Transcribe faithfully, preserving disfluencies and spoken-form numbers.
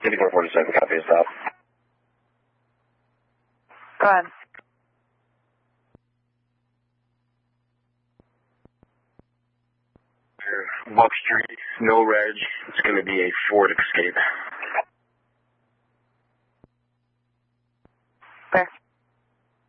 fifty-four forty-seven, copy, stop. Go ahead. Buck Street, no reg. It's going to be a Ford Escape.